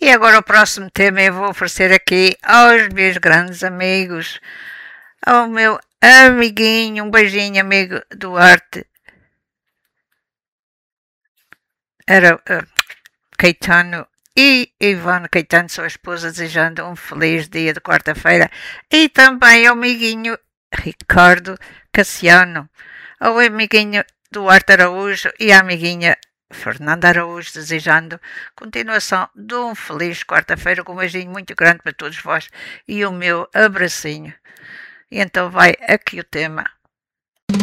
E agora o próximo tema eu vou oferecer aqui aos meus grandes amigos, ao meu amiguinho, um beijinho, amigo Duarte, era Caetano e Ivone Caetano, sua esposa, desejando um feliz dia de quarta-feira. E também ao amiguinho Ricardo Cassiano, ao amiguinho Duarte Araújo e à amiguinha Fernanda Araújo, desejando continuação de um feliz quarta-feira, com um beijinho muito grande para todos vós e o meu abracinho. E então vai aqui o tema.